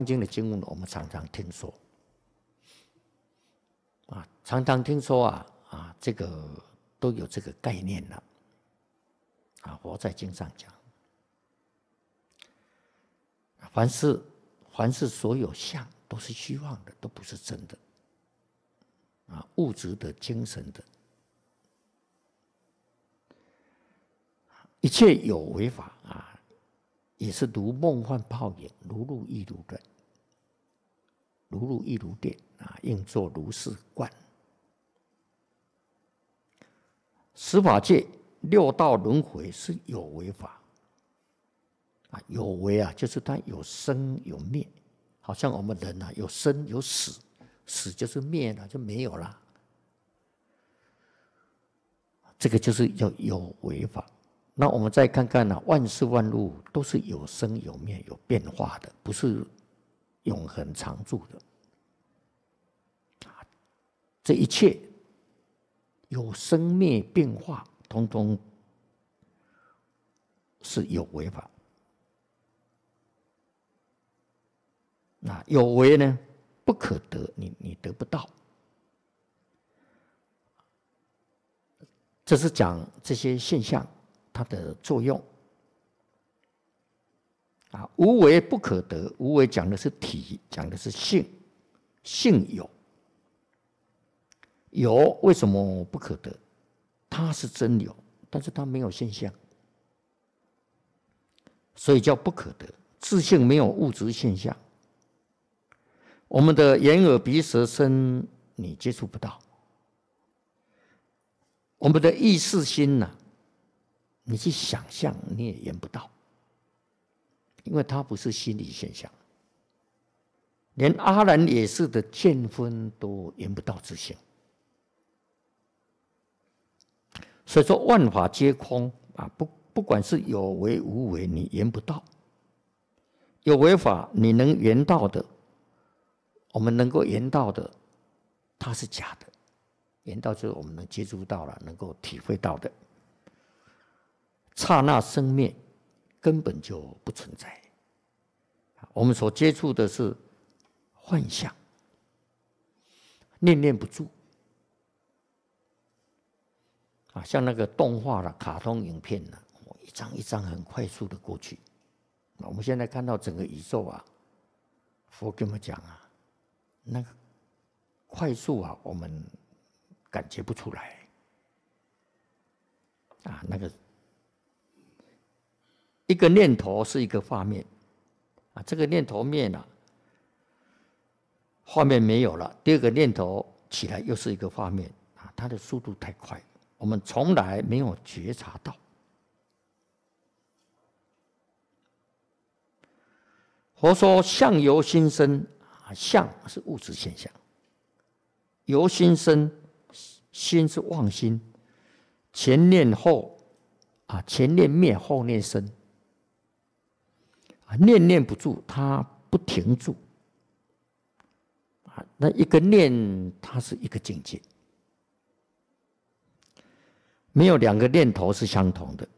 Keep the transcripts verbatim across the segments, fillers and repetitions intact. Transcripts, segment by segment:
经的经文我们常常听说，啊，常常听说啊啊，这个都有这个概念了。啊，佛在经上讲，凡是凡是所有相都是虚妄的，都不是真的。啊，物质的、精神的，一切有为法啊，也是如梦幻泡影，如露亦如电，如露亦如电啊，应作如是观。十法界六道轮回是有为法啊，有为啊，就是它有生有灭，好像我们人啊，有生有死。死就是灭了，就没有了。这个就是叫有为法。那我们再看看呢、啊，万事万物都是有生有灭、有变化的，不是永恒常住的。这一切有生灭变化，通通是有为法。那有为呢？不可得，你你得不到。这是讲这些现象它的作用。啊，无为不可得，无为讲的是体，讲的是性，性有。有为什么不可得？它是真有，但是它没有现象，所以叫不可得。自性没有物质现象。我们的眼耳鼻舌身，你接触不到；我们的意识心呢、啊，你去想象你也言不到，因为它不是心理现象。连阿难也是的见分都言不到自性，所以说万法皆空啊！不不管是有为无为，你言不到；有为法你能言到的。我们能够言到的，它是假的。言到就是我们能接触到了，能够体会到的。刹那生灭，根本就不存在。我们所接触的是幻象，念念不住。啊，像那个动画了、卡通影片呢，一张一张很快速的过去。我们现在看到整个宇宙啊，佛跟我们讲啊。那个快速啊，我们感觉不出来啊。那个一个念头是一个画面啊，这个念头灭了，画面没有了，第二个念头起来又是一个画面啊，它的速度太快，我们从来没有觉察到。佛说相由心生。相是物质现象，由心生，心是妄心，前念后啊，前念灭，后念生，啊，念念不住，它不停住，啊，那一个念，它是一个境界，没有两个念头是相同的。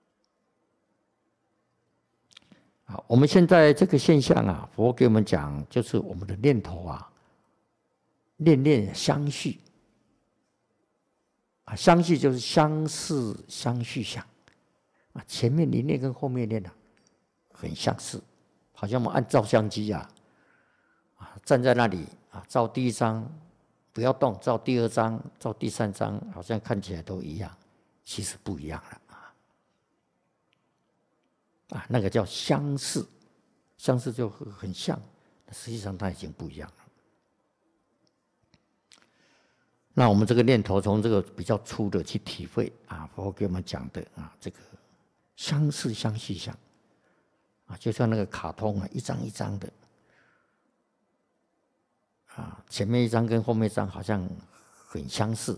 好，我们现在这个现象啊，佛给我们讲，就是我们的念头啊，念念相续啊，相续就是相似相续相啊，前面一念跟后面一念啊，很相似，好像我们按照相机啊，啊站在那里啊，照第一张不要动，照第二张，照第三张，好像看起来都一样，其实不一样了。啊，那个叫相似，相似就很像，实际上它已经不一样了。那我们这个念头从这个比较粗的去体会啊，佛给我们讲的啊，这个相似相续相啊，就像那个卡通啊，一张一张的啊，前面一张跟后面一张好像很相似，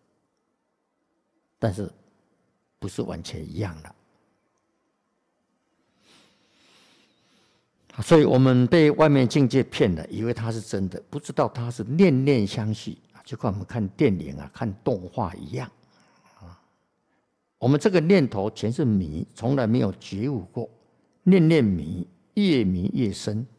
但是不是完全一样的。所以我们被外面境界骗了，以为它是真的，不知道它是念念相续，就跟我们看电影啊、看动画一样啊。我们这个念头全是迷，从来没有觉悟过，念念迷，越迷越深。